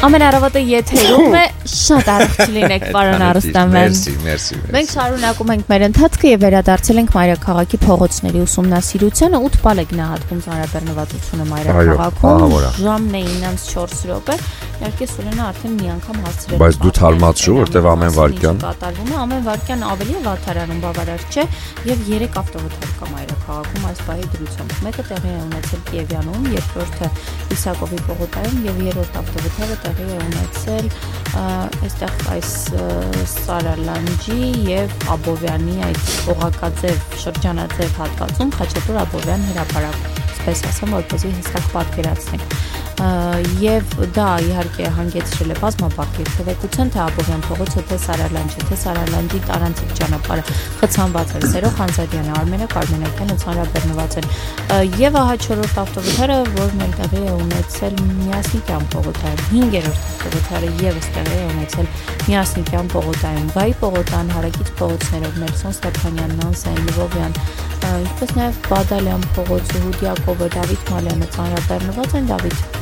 Ամենառավոտը եթերում է, շատ առողջ լինեք, պարոն Արուստամյան։ Մերսի։ Մենք շարունակում ենք մեր ընթացքը եւ վերադարձել ենք մայրաքաղաքի փողոցների ուսումնասիրությանը, 8 բալ է գնահատվում ծանրաբեռնվածությունը մայրաքաղաքում, ժամն է 9:04 րոպե, իհարկե Սուրենը արդեն մի անգամ հասցրել է։ Բայց դու թարմացրու, որտեվ ամեն վարքյան կատարվում է, ամեն վարքյան ավելի է վթարանում, բավարար չէ, եւ 3 ավտովթար կա մայրաքաղաքում այս պահի դրությամբ։ Մեկը տեղի է ունեցել Կիևյանում, երկրորդը Իսակովի պողոտայում եւ երրորդ ավտովթարը տեղի է ունեցել այստեղ այս Սարալանջի եւ Աբովյանի այդ օղակաձև շրջանաձև հատվածում Խաչատուր Աբովյան հրապարակ, այսպես ասեմ, որպեսզի հստակ պատկերացնենք։ Եվ դա իհարկե հանգեցրել է բազմապարտ երթևեկության, թե Աբովյան փողոցը, թե Սարալանջը, թե Սարալանջի տարանցիկ ճանապարհը խցանված էր, Սերո Խանձարյանը, Արմենակ Արմենակյանը ծանրաբեռնված են։ Եվ ահա 4-րդ ավտովթարը, որն էլ տեղի է ունեցել Միասնիկյան պողոտայում, 5-րդ ավտովթարը եւս տեղի է ունեցել Միասնիկյան պողոտայում, Գայի պողոտան, Հարակից փողոցներով, Նելսոն Ստեփանյան, Նանսեն, Լվովյան, ինչպես նաեւ Բադալյան փողոցը, Հուդյակովը, Դավիթ Մալյանը ծանրաբեռնված են,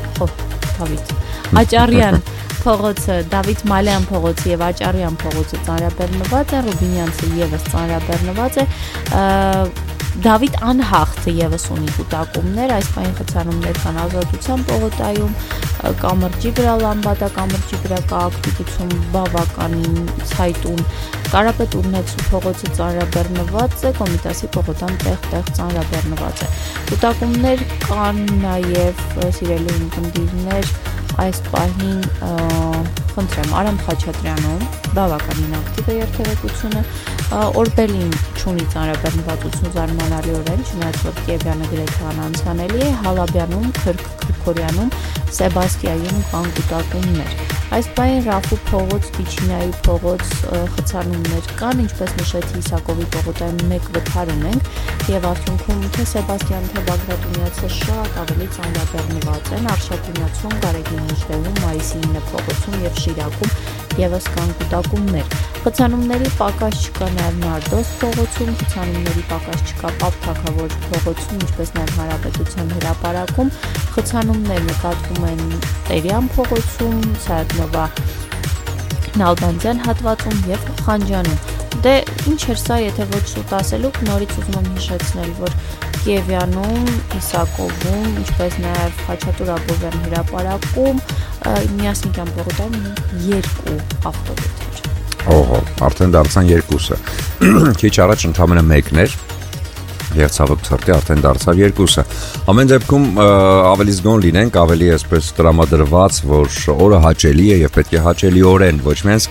Աճարյան փողոցը, Դավիթ Մալյան փողոցը եւ Աճարյան փողոցը ծանրաբեռնված են, Ռուբինյանցը եւս ծանրաբեռնված է, Դավիթ Անհախտը եւս ունի կուտակումներ, այս պահին խցանումներ կան Ազատության պողոտայում, Կամրջի վրա Լամբադա, Կամրջի վրա կա ակտիվություն բավականին ցայտուն, Կարապետ Ուրնեցու փողոցը ծանրաբեռնված է, Կոմիտասի պողոտան տեղ ծանրաբեռնված է։ Կուտակումներ կան նաեւ սիրելի ունկնդիրներ այս պահին խնդրեմ Արամ Խաչատրյանում բավականին ակտիվ է երթևեկությունը, Օրբելին չունի ծանրաբեռնվածություն զարմանալիորեն, չնայած որ Կիևյանը գրեթե անանցանելի է, Հալաբյանում, Քրքորյանում, Սեբաստիայում կան կուտակումներ։ Այս պահին Ռաֆու փողոց, Տիչինայի փողոց խցանումներ կան, ինչպես նշեցի Իսակովի պողոտայում 1 վթար ունենք եւ արդյունքում թե Սեբաստիան, թե Բագրատունյացը շատ ավելի ծանրաբեռնված են, Արշակունյացում, Գարեգին Մուժդեվում, Մայիսի 9 փողոցում եւ Շիրակում եւս կան կուտակումներ։ Խցանումների պակաս չկա նաեւ Նարդոս փողոցում, խցանումների պակաս չկա Պապ Թագավոր փողոցում, ինչպես նաեւ Հանրապետության հրապարակում, խցանումներ նկատվում են Տերյան փողոցում, Սայաթնովա Նալբանդյան հատվածում եւ Խանջանում։ Դե ինչ էր սա, եթե ոչ շուտ ասելուկ, նորից ուզում եմ հիշեցնել, որ Կիևյանում, Իսակովում, ինչպես նաեւ Խաչատուր Աբովյան հրապարակում, Միասնիկյան պողոտայում 2 ավտովթար։ Օհո, արդեն դարձան 2-ը։ Քիչ առաջ ընդամենը 1-ն էր։ Եվ ցավոք ցրտի արդեն դարձավ 2-ը։ Ամեն դեպքում ավելի զգոն լինենք, ավելի այսպես տրամադրված, որ օրը հաճելի է եւ պետք է հաճելիորեն ոչ միայն